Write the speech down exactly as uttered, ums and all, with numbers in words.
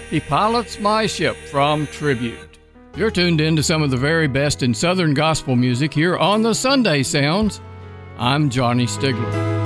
He Pilots My Ship from Tribute. You're tuned in to some of the very best in Southern gospel music here on the Sunday Sounds. I'm Johnny Stigler.